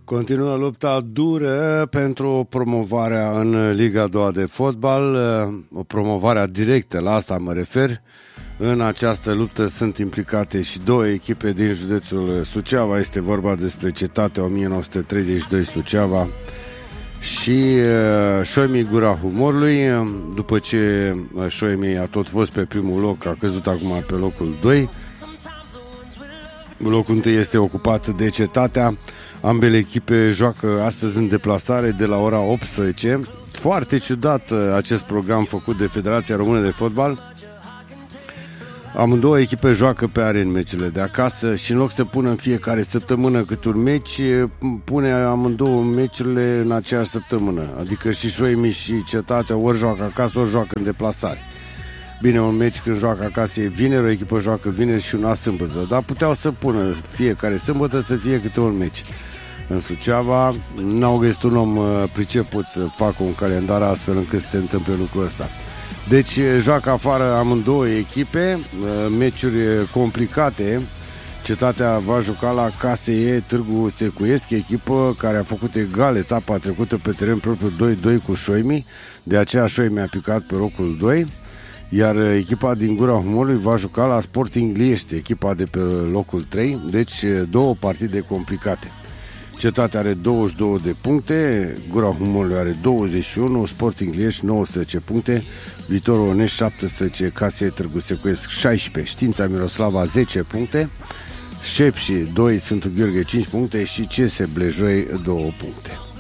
Continuă lupta dură pentru promovarea în Liga 2 de fotbal, o promovare directă, la asta mă refer. În această luptă sunt implicate și două echipe din județul Suceava, este vorba despre Cetatea 1932 Suceava și Șoimii Gura Humorului. După ce Șoimii a tot fost pe primul loc, a căzut acum pe locul 2. Locul 1 este ocupat de Cetatea. Ambele echipe joacă astăzi în deplasare de la ora 18. Foarte ciudat acest program făcut de Federația Română de Fotbal. Amândouă echipe joacă pe aren meciurile de acasă și în loc să pună în fiecare săptămână cât un meci, pune amândouă meciurile în aceeași săptămână. Adică și Șoimii și Cetatea ori joacă acasă, ori joacă în deplasare. Bine, un meci când joacă acasă e vineri, o echipă joacă vineri și una sâmbătă, dar puteau să pună fiecare sâmbătă să fie câte un meci. În Suceava n-au găsit un om priceput să facă un calendar astfel încât să se întâmple lucrul ăsta. Deci joacă afară amândouă echipe, meciuri complicate. Cetatea va juca la KSE Târgu Secuiesc, echipă care a făcut egal etapa trecută pe teren propriu 2-2 cu Șoimii, de aceea Șoimii a picat pe locul 2. Iar echipa din Gura Humorului va juca la Sporting Liește, echipa de pe locul 3, deci două partide complicate. Cetatea are 22 de puncte, Gura Humorului are 21, Sporting Liește 19 puncte, Viitorul Onești 17, KSE Târgu Secuiesc 16, Știința Miroslava 10 puncte, Șepși 2, Sfântul Gheorghe 5 puncte și CS Blejoi 2 puncte.